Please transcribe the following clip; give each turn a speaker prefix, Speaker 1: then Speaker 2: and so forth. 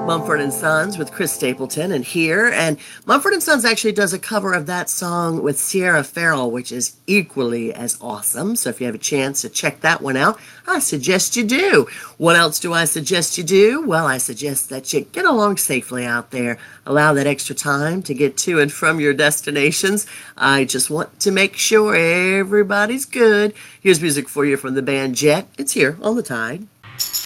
Speaker 1: Mumford & Sons with Chris Stapleton and Here. And Mumford & Sons actually does a cover of that song with Sierra Farrell, which is equally as awesome. So if you have a chance to check that one out, I suggest you do. What else do I suggest you do? Well, I suggest that you get along safely out there. Allow that extra time to get to and from your destinations. I just want to make sure everybody's good. Here's music for you from the band Jet. It's here on the Tide.